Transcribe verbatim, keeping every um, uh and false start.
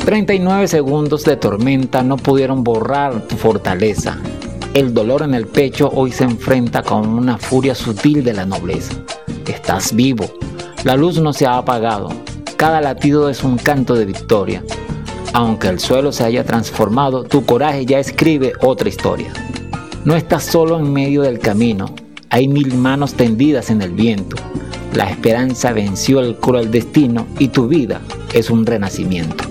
treinta y nueve segundos de tormenta no pudieron borrar tu fortaleza. El dolor en el pecho hoy se enfrenta con una furia sutil de la nobleza. Estás vivo. La luz no se ha apagado. Cada latido es un canto de victoria. Aunque el suelo se haya transformado, tu coraje ya escribe otra historia. No estás solo en medio del camino. Hay mil manos tendidas en el viento. La esperanza venció el cruel destino y tu vida es un renacimiento.